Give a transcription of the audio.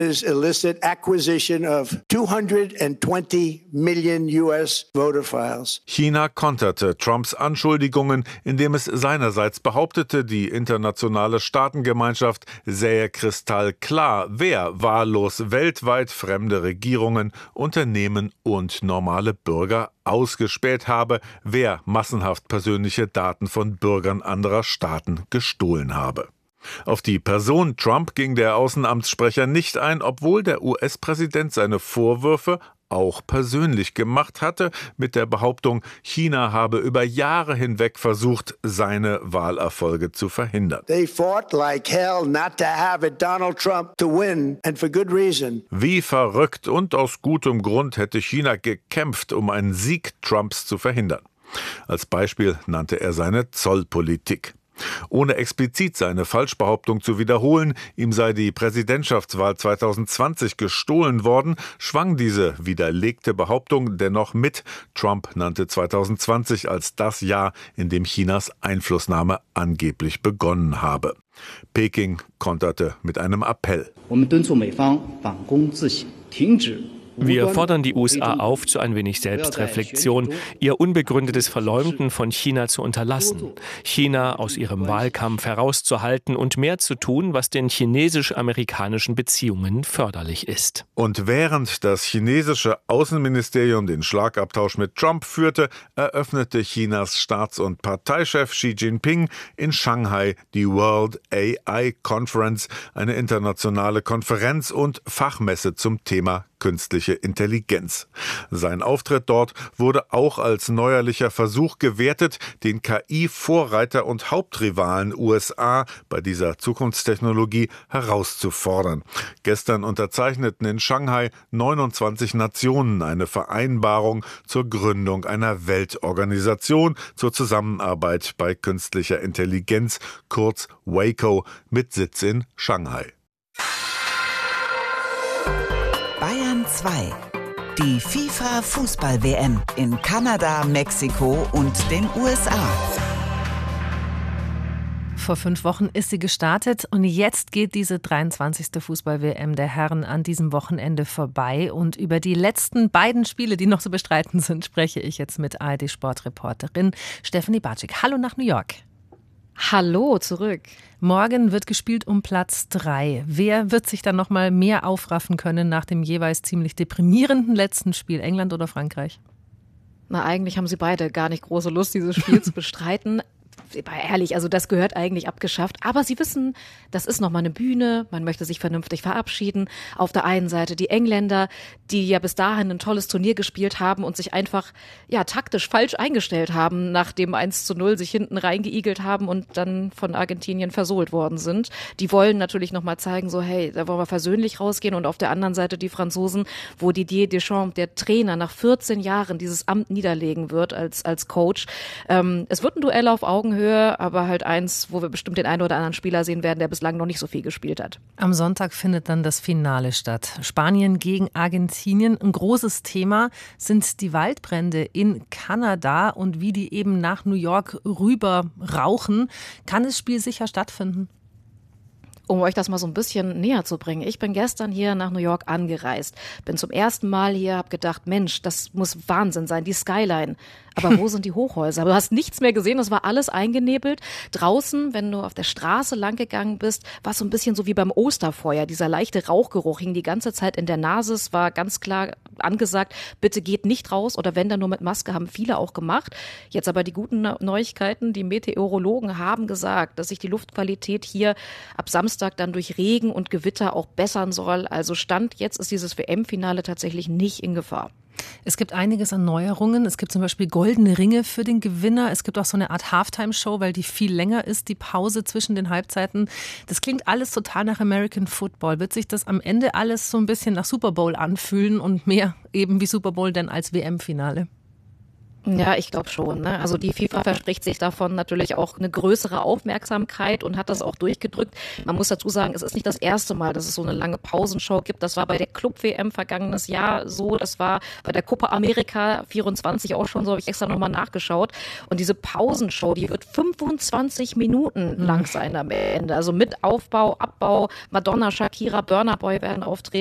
His illicit acquisition of 220 million US voter files. China konterte Trumps Anschuldigungen, indem es seinerseits behauptete, die internationale Staatengemeinschaft sähe kristallklar, wer wahllos weltweit fremde Regierungen, Unternehmen und normale Bürger ausgespäht habe, wer massenhaft persönliche Daten von Bürgern anderer Staaten gestohlen habe. Auf die Person Trump ging der Außenamtssprecher nicht ein, obwohl der US-Präsident seine Vorwürfe auch persönlich gemacht hatte, mit der Behauptung, China habe über Jahre hinweg versucht, seine Wahlerfolge zu verhindern. They fought like hell not to have it Donald Trump to win, and for good reason. Wie verrückt und aus gutem Grund hätte China gekämpft, um einen Sieg Trumps zu verhindern. Als Beispiel nannte er seine Zollpolitik. Ohne explizit seine Falschbehauptung zu wiederholen, ihm sei die Präsidentschaftswahl 2020 gestohlen worden, schwang diese widerlegte Behauptung dennoch mit. Trump nannte 2020 als das Jahr, in dem Chinas Einflussnahme angeblich begonnen habe. Peking konterte mit einem Appell. Wir fordern die USA auf zu ein wenig Selbstreflexion, ihr unbegründetes Verleumden von China zu unterlassen, China aus ihrem Wahlkampf herauszuhalten und mehr zu tun, was den chinesisch-amerikanischen Beziehungen förderlich ist. Und während das chinesische Außenministerium den Schlagabtausch mit Trump führte, eröffnete Chinas Staats- und Parteichef Xi Jinping in Shanghai die World AI Conference, eine internationale Konferenz und Fachmesse zum Thema künstliche Intelligenz. Sein Auftritt dort wurde auch als neuerlicher Versuch gewertet, den KI-Vorreiter und Hauptrivalen USA bei dieser Zukunftstechnologie herauszufordern. Gestern unterzeichneten in Shanghai 29 Nationen eine Vereinbarung zur Gründung einer Weltorganisation zur Zusammenarbeit bei künstlicher Intelligenz, kurz WACO, mit Sitz in Shanghai. Bayern 2. Die FIFA-Fußball-WM in Kanada, Mexiko und den USA. Vor 5 Wochen ist sie gestartet und jetzt geht diese 23. Fußball-WM der Herren an diesem Wochenende vorbei. Und über die letzten beiden Spiele, die noch zu bestreiten sind, spreche ich jetzt mit ARD-Sportreporterin Stefanie Bartschik. Hallo nach New York. Hallo zurück. Morgen wird gespielt um Platz 3. Wer wird sich dann noch mal mehr aufraffen können nach dem jeweils ziemlich deprimierenden letzten Spiel, England oder Frankreich? Na, eigentlich haben sie beide gar nicht große Lust, dieses Spiel zu bestreiten. Ehrlich, also das gehört eigentlich abgeschafft. Aber sie wissen, das ist nochmal eine Bühne, man möchte sich vernünftig verabschieden. Auf der einen Seite die Engländer, die ja bis dahin ein tolles Turnier gespielt haben und sich einfach taktisch falsch eingestellt haben, nach dem 1:0 sich hinten reingeigelt haben und dann von Argentinien versohlt worden sind. Die wollen natürlich nochmal zeigen, so hey, da wollen wir versöhnlich rausgehen. Und auf der anderen Seite die Franzosen, wo Didier Deschamps, der Trainer, nach 14 Jahren dieses Amt niederlegen wird als Coach. Es wird ein Duell auf Augenhöhe, aber halt eins, wo wir bestimmt den einen oder anderen Spieler sehen werden, der bislang noch nicht so viel gespielt hat. Am Sonntag findet dann das Finale statt. Spanien gegen Argentinien. Ein großes Thema sind die Waldbrände in Kanada und wie die eben nach New York rüber rauchen. Kann das Spiel sicher stattfinden? Um euch das mal so ein bisschen näher zu bringen. Ich bin gestern hier nach New York angereist, bin zum ersten Mal hier, habe gedacht, Mensch, das muss Wahnsinn sein, die Skyline. Aber wo sind die Hochhäuser? Du hast nichts mehr gesehen, das war alles eingenebelt. Draußen, wenn du auf der Straße lang gegangen bist, war es so ein bisschen so wie beim Osterfeuer. Dieser leichte Rauchgeruch hing die ganze Zeit in der Nase. Es war ganz klar angesagt, bitte geht nicht raus oder wenn dann nur mit Maske, haben viele auch gemacht. Jetzt aber die guten Neuigkeiten, die Meteorologen haben gesagt, dass sich die Luftqualität hier ab Samstag dann durch Regen und Gewitter auch bessern soll. Also Stand jetzt ist dieses WM-Finale tatsächlich nicht in Gefahr. Es gibt einiges an Neuerungen. Es gibt zum Beispiel goldene Ringe für den Gewinner. Es gibt auch so eine Art Halftime-Show, weil die viel länger ist, die Pause zwischen den Halbzeiten. Das klingt alles total nach American Football. Wird sich das am Ende alles so ein bisschen nach Super Bowl anfühlen und mehr eben wie Super Bowl denn als WM-Finale? Ja, ich glaube schon. Ne? Also die FIFA verspricht sich davon natürlich auch eine größere Aufmerksamkeit und hat das auch durchgedrückt. Man muss dazu sagen, es ist nicht das erste Mal, dass es so eine lange Pausenshow gibt. Das war bei der Club-WM vergangenes Jahr so. Das war bei der Copa America 24 auch schon so, habe ich extra nochmal nachgeschaut. Und diese Pausenshow, die wird 25 Minuten lang sein am Ende. Also mit Aufbau, Abbau, Madonna, Shakira, Burna Boy werden auftreten.